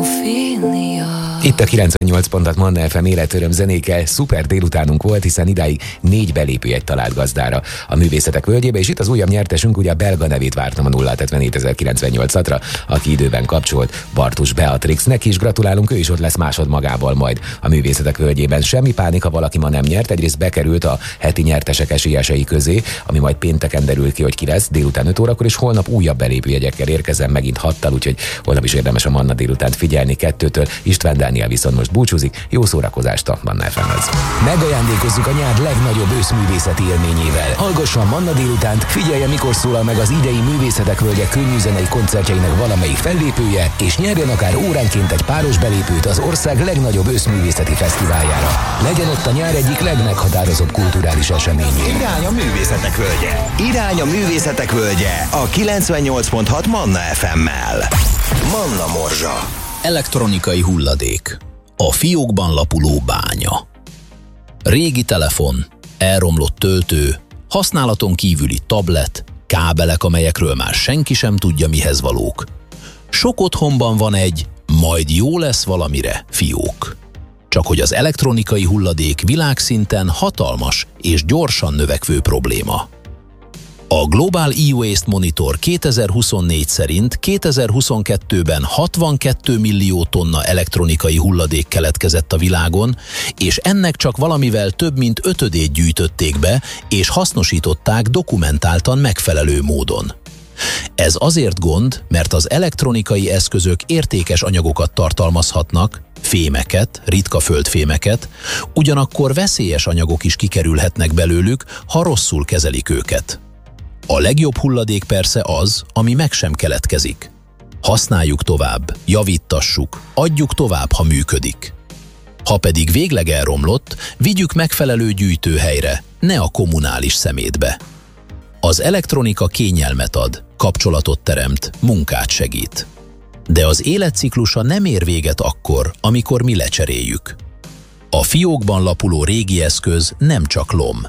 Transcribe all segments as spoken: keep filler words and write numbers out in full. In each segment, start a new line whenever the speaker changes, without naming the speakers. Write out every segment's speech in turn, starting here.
Itt a kilencvennyolc pontot Manna ef em életöröm zenékkel, szuper délutánunk volt, hiszen idáig négy belépőjegy talált gazdára a Művészetek Völgyébe, és itt az újabb nyertesünk, ugye a belga nevét vártam a nulla hetvenhétezer-kilencvennyolcra, aki időben kapcsolt, Bartus Beatrix. Neki is gratulálunk, ő is ott lesz másod magával majd a Művészetek Völgyében. Semmi pánik, ha valaki ma nem nyert, egyrészt bekerült a heti nyertesek esélyesei közé, ami majd pénteken derül ki, hogy ki lesz, délután öt órakor, és holnap újabb belépőjegyekkel érkezem, megint hattal, úgyhogy holnap is érdemes a Manna délutánt figyelni kettőtől. István Dániel viszont most búcsúzik, jó szórakozást a Manna ef emhez. Megajándékozzuk a nyár legnagyobb őszművészeti élményével. Hallgassa a Manna délutánt, figyelje, mikor szólal meg az idei Művészetek Völgye könnyűzenei koncertjeinek valamelyik fellépője, és nyerjen akár óránként egy páros belépőt az ország legnagyobb őszművészeti fesztiváljára. Legyen ott a nyár egyik legmeghatározóbb kulturális eseményén.
Irány a Művészetek Völgye. Irány a Művészetek Völgye a kilencvennyolc pont hat Manna ef emmel. Manna Morzsa.
Elektronikai hulladék. A fiókban lapuló bánya. Régi telefon, elromlott töltő, használaton kívüli tablet, kábelek, amelyekről már senki sem tudja, mihez valók. Sok otthonban van egy majd jó lesz valamire fiók. Csak hogy az elektronikai hulladék világszinten hatalmas és gyorsan növekvő probléma. A Global e-Waste Monitor kétezer-huszonnégy szerint kétezer-huszonkettőben hatvankettő millió tonna elektronikai hulladék keletkezett a világon, és ennek csak valamivel több mint ötödét gyűjtötték be, és hasznosították dokumentáltan megfelelő módon. Ez azért gond, mert az elektronikai eszközök értékes anyagokat tartalmazhatnak, fémeket, ritka földfémeket, ugyanakkor veszélyes anyagok is kikerülhetnek belőlük, ha rosszul kezelik őket. A legjobb hulladék persze az, ami meg sem keletkezik. Használjuk tovább, javítassuk, adjuk tovább, ha működik. Ha pedig végleg elromlott, vigyük megfelelő gyűjtőhelyre, ne a kommunális szemétbe. Az elektronika kényelmet ad, kapcsolatot teremt, munkát segít. De az életciklusa nem ér véget akkor, amikor mi lecseréljük. A fiókban lapuló régi eszköz nem csak lom.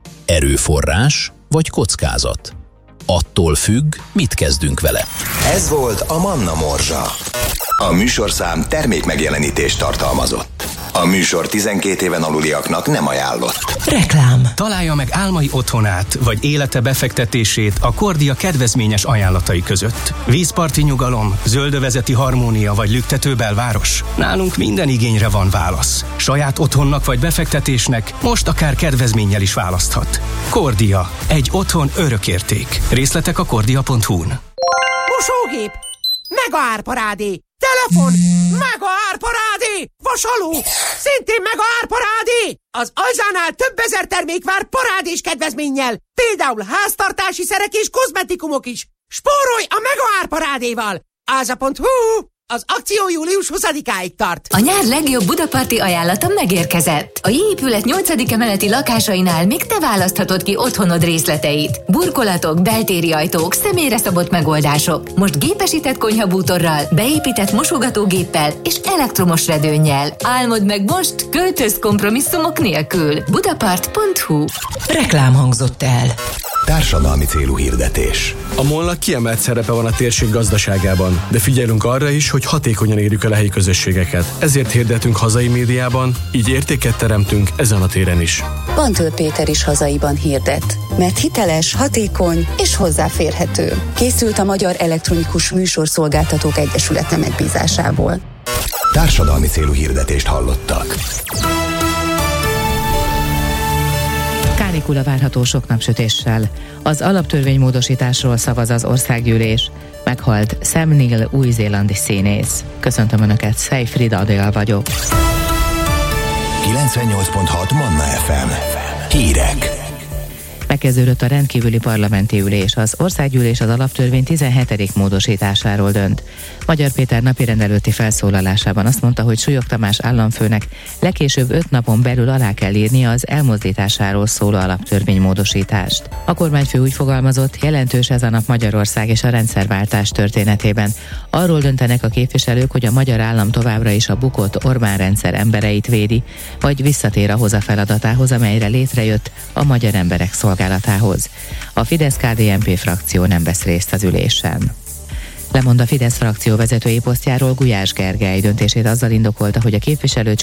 Erőforrás vagy kockázat. Attól függ, mit kezdünk vele.
Ez volt a Manna Morzsa. A műsorszám termékmegjelenítést tartalmazott. A műsor tizenkét éven aluliaknak nem ajánlott.
Reklám.
Találja meg álmai otthonát, vagy élete befektetését a Kordia kedvezményes ajánlatai között. Vízparti nyugalom, zöldövezeti harmónia vagy lüktető belváros. Nálunk minden igényre van válasz. Saját otthonnak vagy befektetésnek most akár kedvezménnyel is választhat. Kordia. Egy otthon örökérték. Részletek a kordia pont hu-n.
Mosógép! Mega árparádé! Telefon! Mega árparádé! Vasaló! Szintén mega árparádé! Az Alzánál több ezer termék vár parádés kedvezménnyel. Például háztartási szerek és kozmetikumok is. Spórolj a mega árparádéval! Áza pont hu. Az akció július huszadikáig tart.
A nyár legjobb budaparti ajánlata megérkezett. A J-épület nyolcadik emeleti lakásainál még te választhatod ki otthonod részleteit. Burkolatok, beltéri ajtók, személyre szabott megoldások. Most gépesített konyhabútorral, beépített mosogatógéppel és elektromos redőnnyel. Álmod meg most, költöz kompromisszumok nélkül. budapart pont hu.
Reklám hangzott el.
Társadalmi célú hirdetés.
A MOL-nak kiemelt szerepe van a térség gazdaságában, de figyelünk arra is, hogy hatékonyan érjük el a helyi közösségeket. Ezért hirdetünk hazai médiában, így értéket teremtünk ezen a téren is.
Pantől Péter is hazaiban hirdet, mert hiteles, hatékony és hozzáférhető. Készült a Magyar Elektronikus Műsorszolgáltatók Egyesülete megbízásából.
Társadalmi célú hirdetést hallottak.
Kánikula várható sok napsütéssel. Az alaptörvénymódosításról szavaz az országgyűlés. Meghalt Sam Neill, új-zélandi színész. Köszöntöm Önöket, Szejfrid Adél vagyok.
kilencvennyolc pont hat Manna ef em. Hírek.
Megkezdődött a rendkívüli parlamenti ülés. Az országgyűlés az alaptörvény tizenhetedik módosításáról dönt. Magyar Péter napirend előtti felszólalásában azt mondta, hogy Súlyog Tamás államfőnek legkésőbb öt napon belül alá kell írnia az elmozdításáról szóló alaptörvénymódosítást. A kormányfő úgy fogalmazott, jelentős ez a nap Magyarország és a rendszerváltás történetében. Arról döntenek a képviselők, hogy a magyar állam továbbra is a bukott Orbán rendszer embereit védi, vagy visszatér ahhoz a feladatához, amelyre létrejött, a magyar emberek szolgálatához. A Fidesz-ká dé en pé frakció nem vesz részt az ülésen. Lemond a Fidesz frakció vezetői posztjáról Gulyás Gergely, döntését azzal indokolta, hogy a képviselő